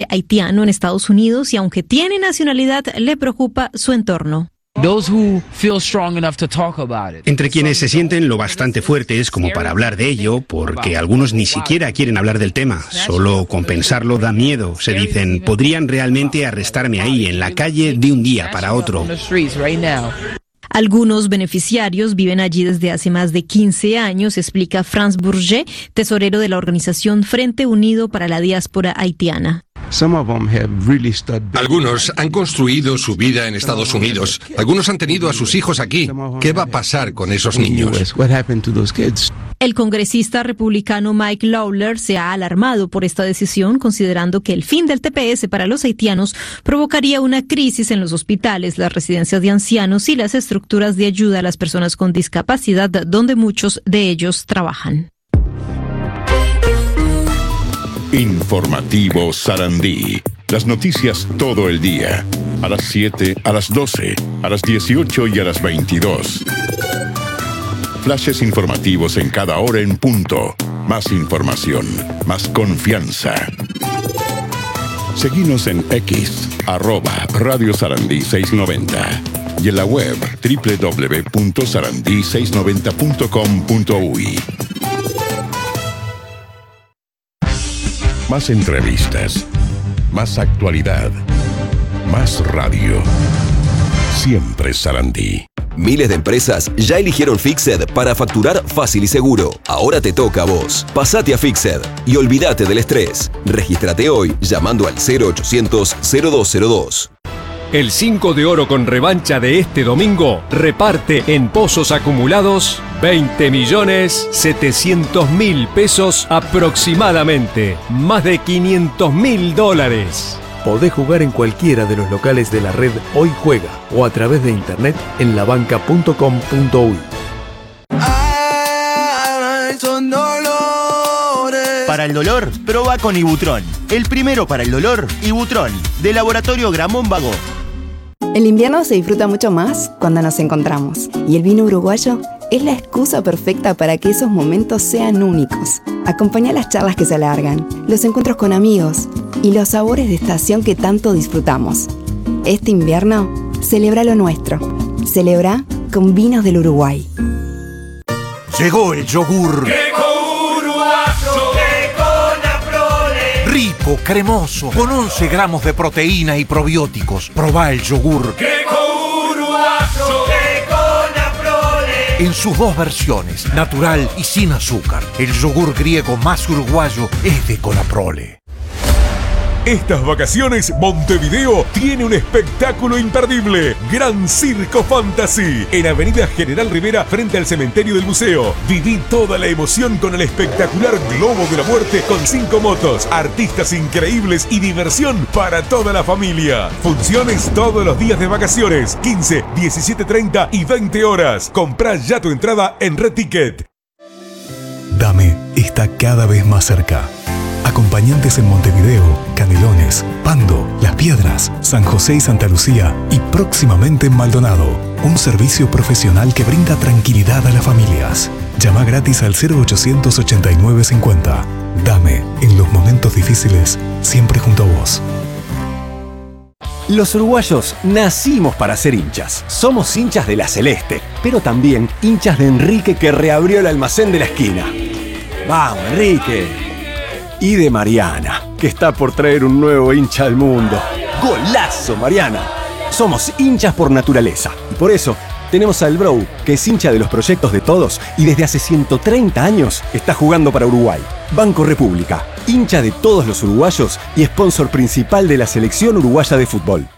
haitiano en Estados Unidos y aunque tiene nacionalidad, le preocupa su entorno. Entre quienes se sienten lo bastante fuertes como para hablar de ello, porque algunos ni siquiera quieren hablar del tema, solo con pensarlo da miedo. Se dicen, podrían realmente arrestarme ahí, en la calle, de un día para otro. Algunos beneficiarios viven allí desde hace más de 15 años, explica Franz Bourget, tesorero de la organización Frente Unido para la Diáspora Haitiana. Algunos han construido su vida en Estados Unidos. Algunos han tenido a sus hijos aquí. ¿Qué va a pasar con esos niños? El congresista republicano Mike Lawler se ha alarmado por esta decisión, considerando que el fin del TPS para los haitianos provocaría una crisis en los hospitales, las residencias de ancianos y las estructuras de ayuda a las personas con discapacidad, donde muchos de ellos trabajan. Informativo Sarandí. Las noticias todo el día. A las 7, a las 12, a las 18 y a las 22. Flashes informativos en cada hora en punto. Más información, más confianza. Seguinos en X, @Radio Sarandí 690. Y en la web www.sarandí690.com.uy. Más entrevistas, más actualidad, más radio. Siempre Sarandí. Miles de empresas ya eligieron Fixed para facturar fácil y seguro. Ahora te toca a vos. Pasate a Fixed y olvídate del estrés. Regístrate hoy llamando al 0800-0202. El 5 de oro con revancha de este domingo reparte en pozos acumulados 20.700.000 pesos aproximadamente, más de $500.000. Podés jugar en cualquiera de los locales de la red Hoy Juega o a través de internet en labanca.com.uy. Para el dolor, proba con Ibutron. El primero para el dolor, Ibutron, de Laboratorio Gramón Vago. El invierno se disfruta mucho más cuando nos encontramos. Y el vino uruguayo es la excusa perfecta para que esos momentos sean únicos. Acompaña las charlas que se alargan, los encuentros con amigos y los sabores de estación que tanto disfrutamos. Este invierno, celebra lo nuestro. Celebra con vinos del Uruguay. Llegó el yogur. Rico, cremoso, con 11 gramos de proteína y probióticos. Probá el yogur. En sus dos versiones, natural y sin azúcar. El yogur griego más uruguayo es de Conaprole. Estas vacaciones, Montevideo tiene un espectáculo imperdible. Gran Circo Fantasy, en Avenida General Rivera, frente al cementerio del museo. Viví toda la emoción con el espectacular Globo de la Muerte con 5 motos, artistas increíbles y diversión para toda la familia. Funciones todos los días de vacaciones, 15, 17:30 y 20 horas. Comprá ya tu entrada en Red Ticket. Dame está cada vez más cerca. Acompañantes en Montevideo, Canelones, Pando, Las Piedras, San José y Santa Lucía y próximamente en Maldonado. Un servicio profesional que brinda tranquilidad a las familias. Llama gratis al 0800 8950. Dame, en los momentos difíciles, siempre junto a vos. Los uruguayos nacimos para ser hinchas. Somos hinchas de la Celeste, pero también hinchas de Enrique, que reabrió el almacén de la esquina. ¡Vamos, Enrique! Y de Mariana, que está por traer un nuevo hincha al mundo. ¡Golazo, Mariana! Somos hinchas por naturaleza y por eso tenemos al Bro, que es hincha de los proyectos de todos y desde hace 130 años está jugando para Uruguay. Banco República, hincha de todos los uruguayos y sponsor principal de la selección uruguaya de fútbol.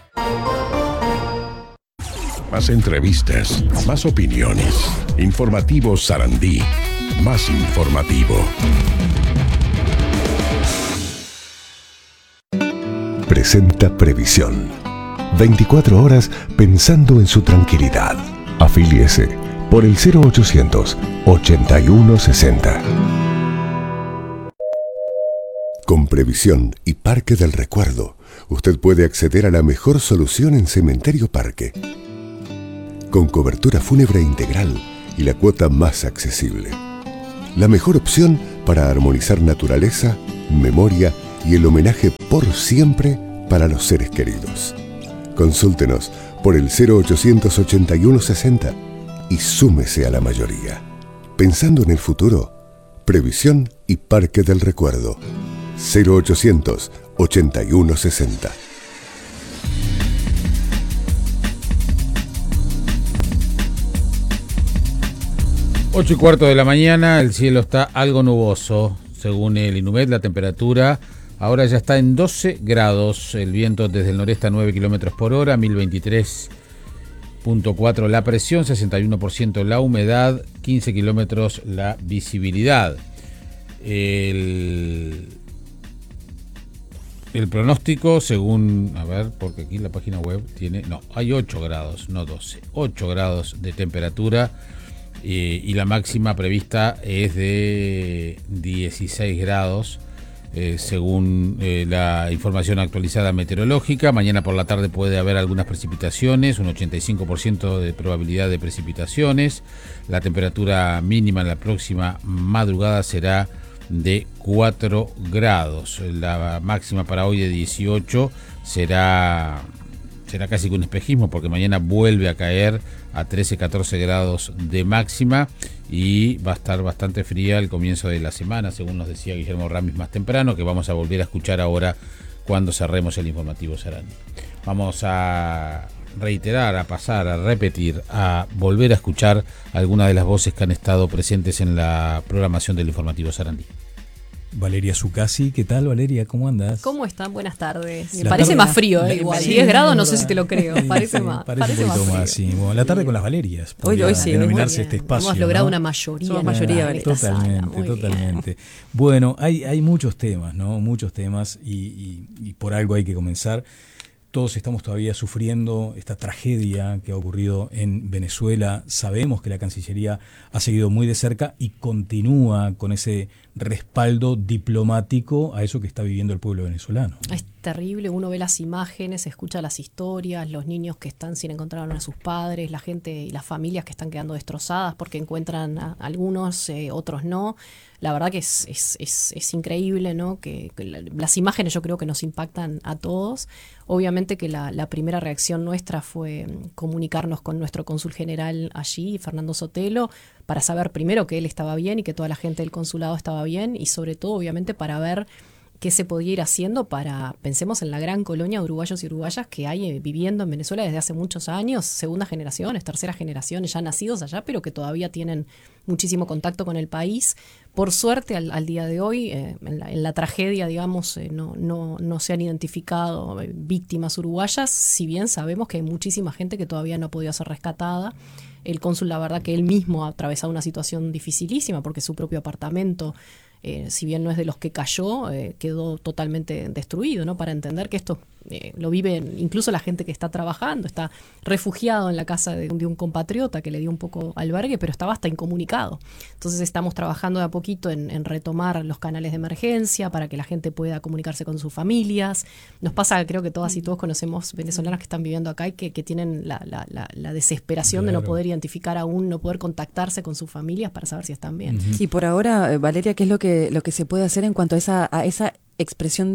Más entrevistas, más opiniones. Informativo Sarandí, más informativo. Presenta Previsión. 24 horas pensando en su tranquilidad. Afíliese por el 0800 8160. Con Previsión y Parque del Recuerdo, usted puede acceder a la mejor solución en Cementerio Parque. Con cobertura fúnebre integral y la cuota más accesible. La mejor opción para armonizar naturaleza, memoria y el homenaje por siempre para los seres queridos. Consúltenos por el 0800 81 60 y súmese a la mayoría. Pensando en el futuro, Previsión y Parque del Recuerdo. 0800 81 60. Ocho y cuarto de la mañana, el cielo está algo nuboso. Según el INUMED, la temperatura ahora ya está en 12 grados. El viento desde el noreste a 9 kilómetros por hora, 1023.4 la presión, 61% la humedad, 15 kilómetros la visibilidad. El pronóstico, según, a ver, porque aquí la página web tiene, no, hay 8 grados, no 12, 8 grados de temperatura. Y la máxima prevista es de 16 grados, según la información actualizada meteorológica. Mañana por la tarde puede haber algunas precipitaciones, un 85% de probabilidad de precipitaciones. La temperatura mínima en la próxima madrugada será de 4 grados. La máxima para hoy de 18 será casi que un espejismo, porque mañana vuelve a caer a 13-14 grados de máxima y va a estar bastante fría el comienzo de la semana, según nos decía Guillermo Ramis más temprano, que vamos a volver a escuchar ahora cuando cerremos el informativo Sarandí. Vamos a reiterar, a pasar, a repetir, a volver a escuchar algunas de las voces que han estado presentes en la programación del informativo Sarandí. Valeria Zuccasi, ¿qué tal, Valeria? ¿Cómo andas? ¿Cómo están? Buenas tardes. La parece tarde, más frío, igual. sí, 10 grados, no sé verdad. si te lo creo. Parece Sí, más. parece un poquito más, sí. Bueno, la tarde con las Valerias. Hoy sí, denominarse este espacio. Hemos logrado ¿no? una mayoría. Somos mayoría en esta sala. Totalmente. Bueno, hay muchos temas, ¿no? Muchos temas y por algo hay que comenzar. Todos estamos todavía sufriendo esta tragedia que ha ocurrido en Venezuela. Sabemos que la Cancillería ha seguido muy de cerca y continúa con ese respaldo diplomático a eso que está viviendo el pueblo venezolano. Es terrible, uno ve las imágenes, escucha las historias, los niños que están sin encontrar a sus padres, la gente y las familias que están quedando destrozadas porque encuentran a algunos, otros no. La verdad que es increíble, ¿no? Que las imágenes yo creo que nos impactan a todos. Obviamente que la primera reacción nuestra fue comunicarnos con nuestro cónsul general allí, Fernando Sotelo, para saber primero que él estaba bien y que toda la gente del consulado estaba bien, y sobre todo obviamente para ver qué se podía ir haciendo pensemos en la gran colonia de uruguayos y uruguayas que hay viviendo en Venezuela desde hace muchos años, segundas generaciones, terceras generaciones, ya nacidos allá, pero que todavía tienen muchísimo contacto con el país. Por suerte, al día de hoy, en la tragedia, digamos, no se han identificado víctimas uruguayas, si bien sabemos que hay muchísima gente que todavía no ha podido ser rescatada. El cónsul, la verdad que él mismo ha atravesado una situación dificilísima porque su propio apartamento, si bien no es de los que cayó, quedó totalmente destruido, ¿no? Para entender que esto lo vive incluso la gente que está trabajando, está refugiado en la casa de un compatriota que le dio un poco albergue, pero estaba hasta incomunicado. Entonces estamos trabajando de a poquito en retomar los canales de emergencia para que la gente pueda comunicarse con sus familias. Nos pasa, creo que todas y todos conocemos venezolanos que están viviendo acá y que tienen la desesperación de no poder identificar aún, no poder contactarse con sus familias para saber si están bien. Y por ahora, Valeria, ¿qué es lo que se puede hacer en cuanto a esa expresión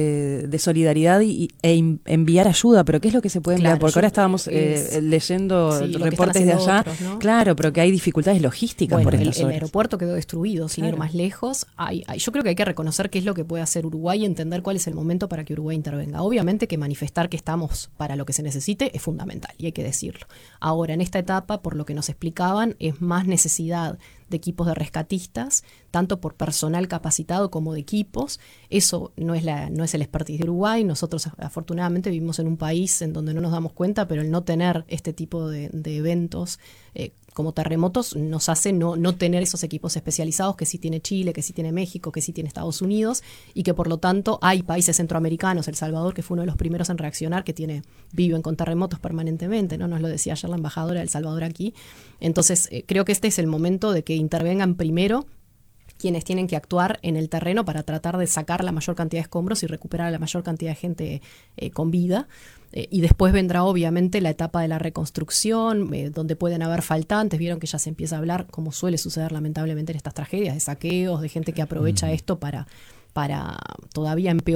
de solidaridad e enviar ayuda? Pero ¿qué es lo que se puede enviar? Porque ahora estábamos leyendo reportes de allá, otros, ¿no? Claro, pero que hay dificultades logísticas por estas horas. El aeropuerto quedó destruido, sin ir más lejos. Yo creo que hay que reconocer qué es lo que puede hacer Uruguay y entender cuál es el momento para que Uruguay intervenga. Obviamente que manifestar que estamos para lo que se necesite es fundamental y hay que decirlo. Ahora, en esta etapa, por lo que nos explicaban, es más necesidad de equipos de rescatistas, tanto por personal capacitado como de equipos. Eso no es el expertise de Uruguay. Nosotros afortunadamente vivimos en un país en donde no nos damos cuenta, pero el no tener este tipo de eventos como terremotos nos hace no tener esos equipos especializados que sí tiene Chile, que sí tiene México, que sí tiene Estados Unidos, y que por lo tanto hay países centroamericanos, El Salvador, que fue uno de los primeros en reaccionar, que viven con terremotos permanentemente, ¿no? Nos lo decía ayer la embajadora de El Salvador aquí. Entonces creo que este es el momento de que intervengan primero quienes tienen que actuar en el terreno para tratar de sacar la mayor cantidad de escombros y recuperar a la mayor cantidad de gente con vida. Y después vendrá obviamente la etapa de la reconstrucción, donde pueden haber faltantes. Vieron que ya se empieza a hablar, como suele suceder lamentablemente en estas tragedias, de saqueos, de gente que aprovecha esto para todavía empeorar